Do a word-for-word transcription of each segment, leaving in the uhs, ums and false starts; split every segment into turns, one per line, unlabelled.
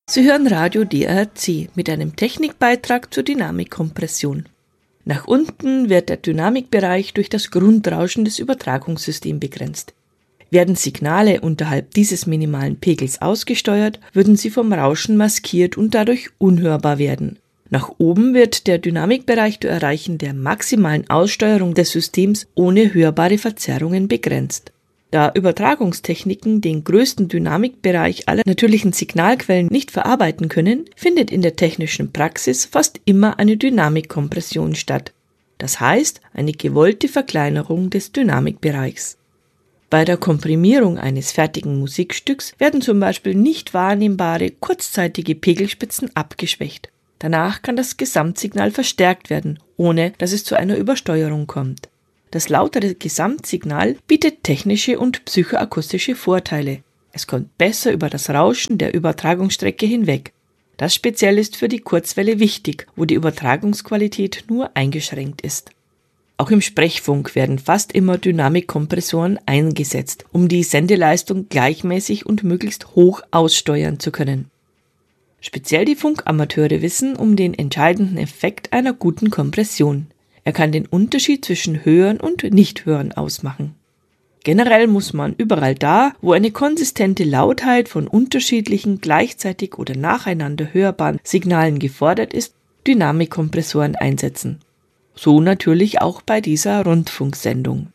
Sie hören Radio D A R C mit einem Technikbeitrag zur Dynamikkompression. Nach unten wird der Dynamikbereich durch das Grundrauschen des Übertragungssystems begrenzt. Werden Signale unterhalb dieses minimalen Pegels ausgesteuert, würden sie vom Rauschen maskiert und dadurch unhörbar werden. Nach oben wird der Dynamikbereich durch Erreichen der maximalen Aussteuerung des Systems ohne hörbare Verzerrungen begrenzt. Da Übertragungstechniken den größten Dynamikbereich aller natürlichen Signalquellen nicht verarbeiten können, findet in der technischen Praxis fast immer eine Dynamikkompression statt. Das heißt, eine gewollte Verkleinerung des Dynamikbereichs. Bei der Komprimierung eines fertigen Musikstücks werden zum Beispiel nicht wahrnehmbare kurzzeitige Pegelspitzen abgeschwächt. Danach kann das Gesamtsignal verstärkt werden, ohne dass es zu einer Übersteuerung kommt. Das lautere Gesamtsignal bietet technische und psychoakustische Vorteile. Es kommt besser über das Rauschen der Übertragungsstrecke hinweg. Das speziell ist für die Kurzwelle wichtig, wo die Übertragungsqualität nur eingeschränkt ist. Auch im Sprechfunk werden fast immer Dynamikkompressoren eingesetzt, um die Sendeleistung gleichmäßig und möglichst hoch aussteuern zu können. Speziell die Funkamateure wissen um den entscheidenden Effekt einer guten Kompression. Er kann den Unterschied zwischen Hören und Nichthören ausmachen. Generell muss man überall da, wo eine konsistente Lautheit von unterschiedlichen, gleichzeitig oder nacheinander hörbaren Signalen gefordert ist, Dynamikkompressoren einsetzen. So natürlich auch bei dieser Rundfunksendung.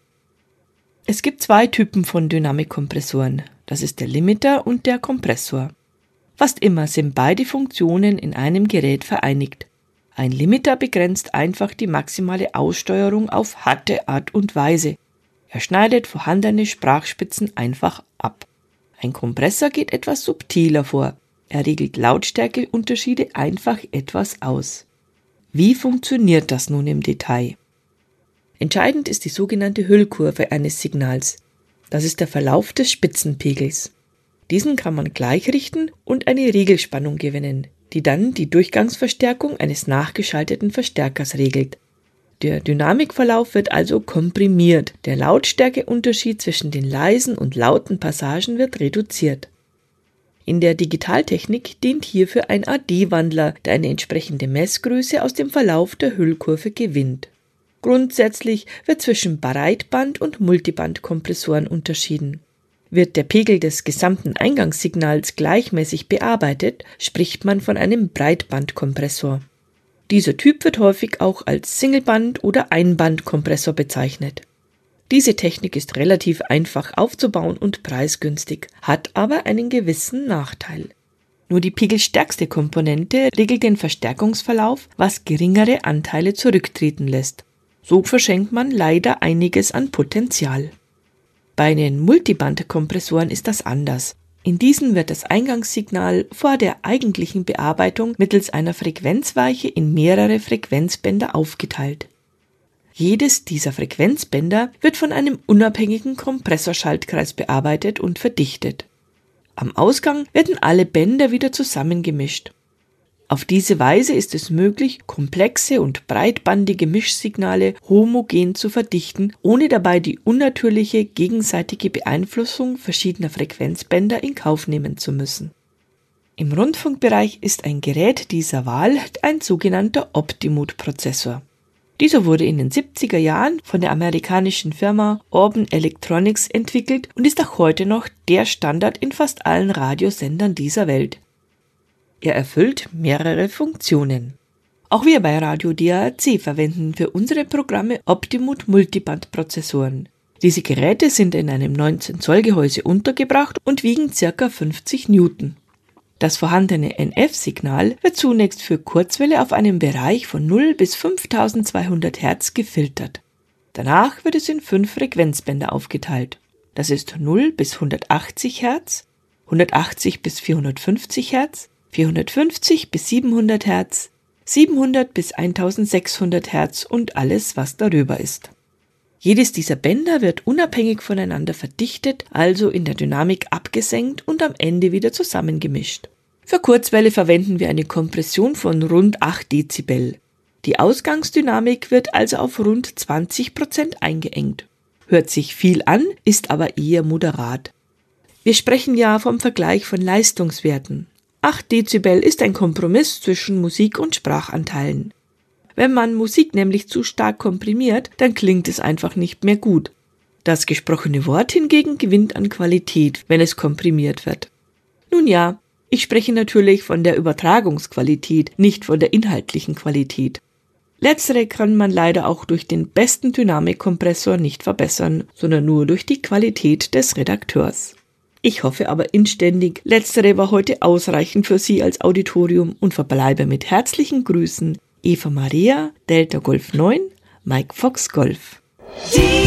Es gibt zwei Typen von Dynamikkompressoren. Das ist der Limiter und der Kompressor. Fast immer sind beide Funktionen in einem Gerät vereinigt. Ein Limiter begrenzt einfach die maximale Aussteuerung auf harte Art und Weise. Er schneidet vorhandene Sprachspitzen einfach ab. Ein Kompressor geht etwas subtiler vor. Er regelt Lautstärkeunterschiede einfach etwas aus. Wie funktioniert das nun im Detail? Entscheidend ist die sogenannte Hüllkurve eines Signals. Das ist der Verlauf des Spitzenpegels. Diesen kann man gleichrichten und eine Regelspannung gewinnen, die dann die Durchgangsverstärkung eines nachgeschalteten Verstärkers regelt. Der Dynamikverlauf wird also komprimiert, der Lautstärkeunterschied zwischen den leisen und lauten Passagen wird reduziert. In der Digitaltechnik dient hierfür ein A D-Wandler, der eine entsprechende Messgröße aus dem Verlauf der Hüllkurve gewinnt. Grundsätzlich wird zwischen Breitband- und Multibandkompressoren unterschieden. Wird der Pegel des gesamten Eingangssignals gleichmäßig bearbeitet, spricht man von einem Breitbandkompressor. Dieser Typ wird häufig auch als Singleband- oder Einbandkompressor bezeichnet. Diese Technik ist relativ einfach aufzubauen und preisgünstig, hat aber einen gewissen Nachteil. Nur die pegelstärkste Komponente regelt den Verstärkungsverlauf, was geringere Anteile zurücktreten lässt. So verschenkt man leider einiges an Potenzial. Bei den Multibandkompressoren ist das anders. In diesen wird das Eingangssignal vor der eigentlichen Bearbeitung mittels einer Frequenzweiche in mehrere Frequenzbänder aufgeteilt. Jedes dieser Frequenzbänder wird von einem unabhängigen Kompressorschaltkreis bearbeitet und verdichtet. Am Ausgang werden alle Bänder wieder zusammengemischt. Auf diese Weise ist es möglich, komplexe und breitbandige Mischsignale homogen zu verdichten, ohne dabei die unnatürliche gegenseitige Beeinflussung verschiedener Frequenzbänder in Kauf nehmen zu müssen. Im Rundfunkbereich ist ein Gerät dieser Wahl ein sogenannter Optimut-Prozessor. Dieser wurde in den siebziger Jahren von der amerikanischen Firma Auburn Electronics entwickelt und ist auch heute noch der Standard in fast allen Radiosendern dieser Welt. Er erfüllt mehrere Funktionen. Auch wir bei Radio D A R C verwenden für unsere Programme Optimut Multiband-Prozessoren. Diese Geräte sind in einem neunzehn Zoll Gehäuse untergebracht und wiegen ca. fünfzig Newton. Das vorhandene N F-Signal wird zunächst für Kurzwelle auf einem Bereich von null bis fünftausendzweihundert Hertz gefiltert. Danach wird es in fünf Frequenzbänder aufgeteilt. Das ist null bis hundertachtzig Hertz, hundertachtzig bis vierhundertfünfzig Hertz, vierhundertfünfzig bis siebenhundert Hertz, siebenhundert bis eintausendsechshundert Hertz und alles, was darüber ist. Jedes dieser Bänder wird unabhängig voneinander verdichtet, also in der Dynamik abgesenkt und am Ende wieder zusammengemischt. Für Kurzwelle verwenden wir eine Kompression von rund acht Dezibel. Die Ausgangsdynamik wird also auf rund zwanzig Prozent eingeengt. Hört sich viel an, ist aber eher moderat. Wir sprechen ja vom Vergleich von Leistungswerten. acht Dezibel ist ein Kompromiss zwischen Musik und Sprachanteilen. Wenn man Musik nämlich zu stark komprimiert, dann klingt es einfach nicht mehr gut. Das gesprochene Wort hingegen gewinnt an Qualität, wenn es komprimiert wird. Nun ja, ich spreche natürlich von der Übertragungsqualität, nicht von der inhaltlichen Qualität. Letztere kann man leider auch durch den besten Dynamikkompressor nicht verbessern, sondern nur durch die Qualität des Redakteurs. Ich hoffe aber inständig, letztere war heute ausreichend für Sie als Auditorium und verbleibe mit herzlichen Grüßen Eva Maria, Delta Golf neun, Mike Fox Golf.